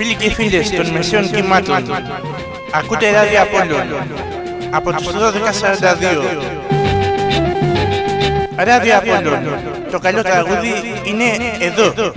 Φίλοι και φίλες των μεσαίων κυμάτων, ακούτε ράδιο Απόλλων από τους 12:42. Ράδιο Απόλλων, το καλό τραγούδι είναι εδώ.